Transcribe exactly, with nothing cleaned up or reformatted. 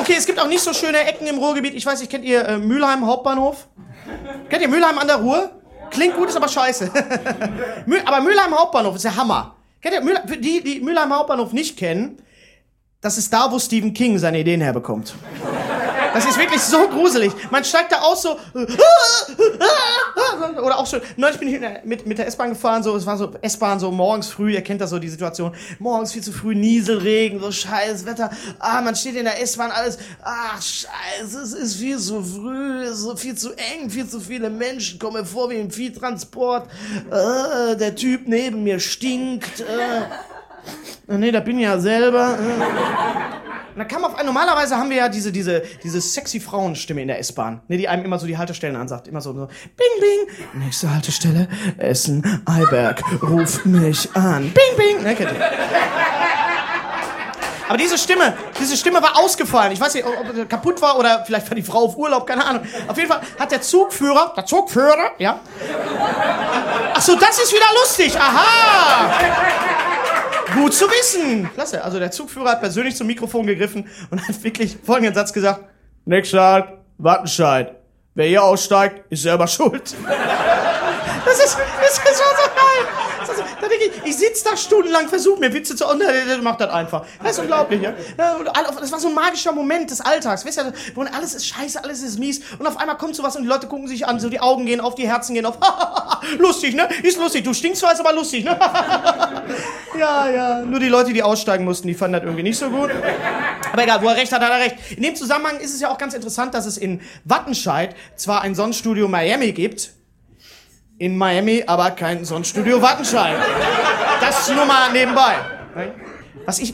Okay, es gibt auch nicht so schöne Ecken im Ruhrgebiet. Ich weiß nicht, kennt ihr äh, Mülheim Hauptbahnhof? Kennt ihr Mülheim an der Ruhr? Klingt gut, ist aber scheiße. Aber Mülheim Hauptbahnhof ist der Hammer. Kennt ihr Mülheim, für die, die Mülheim Hauptbahnhof nicht kennen, das ist da, wo Stephen King seine Ideen herbekommt. Das ist wirklich so gruselig. Man steigt da aus so... Oder auch schon... Neulich bin ich mit, mit der S-Bahn gefahren, so, es war so S-Bahn so morgens früh, ihr kennt das so, die Situation. Morgens viel zu früh, Nieselregen, so scheiß Wetter. Ah, man steht in der S-Bahn, alles... Ach, scheiße, es ist viel zu früh, es ist so viel zu eng, viel zu viele Menschen, kommen mir vor wie im Viehtransport. Äh, der Typ neben mir stinkt. Äh, nee, da bin ich ja selber. Äh. Und da kam auf ein, normalerweise haben wir ja diese, diese, diese sexy Frauenstimme in der S-Bahn, ne, die einem immer so die Haltestellen ansagt. Immer so, so, bing, bing, nächste Haltestelle, Essen, Eiberg, ruf mich an, bing, bing. Ne, kennt ihr. Aber diese Stimme, diese Stimme war ausgefallen. Ich weiß nicht, ob sie kaputt war oder vielleicht war die Frau auf Urlaub, keine Ahnung. Auf jeden Fall hat der Zugführer, der Zugführer, ja. Ach so, das ist wieder lustig, aha. Gut zu wissen. Klasse. Also der Zugführer hat persönlich zum Mikrofon gegriffen und hat wirklich folgenden Satz gesagt. Nächster Halt, Wattenscheid. Wer hier aussteigt, ist selber schuld. Das ist, das ist schon so geil. Das ist, da denke ich, ich sitze da stundenlang, versuche mir Witze zu... Und der, der macht das einfach. Das ist unglaublich, ja. Das war so ein magischer Moment des Alltags. Weißt du, wo alles ist scheiße, alles ist mies. Und auf einmal kommt sowas und die Leute gucken sich an, so die Augen gehen auf, die Herzen gehen auf. Lustig, ne? Ist lustig. Du stinkst zwar, ist aber lustig, ne? Ja, ja. Nur die Leute, die aussteigen mussten, die fanden das irgendwie nicht so gut. Aber egal, wo er recht hat, hat er recht. In dem Zusammenhang ist es ja auch ganz interessant, dass es in Wattenscheid zwar ein Sonnenstudio Miami gibt, in Miami aber kein Sonnenstudio Wattenscheid. Das nur mal nebenbei. Was ich,